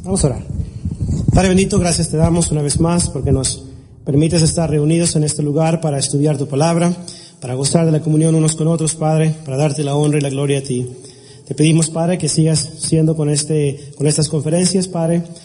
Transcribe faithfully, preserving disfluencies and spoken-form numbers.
Vamos a orar. Padre bendito, gracias te damos una vez más porque nos permites estar reunidos en este lugar para estudiar tu palabra, para gozar de la comunión unos con otros, Padre, para darte la honra y la gloria a ti. Te pedimos, Padre, que sigas siendo con este, con estas conferencias, Padre,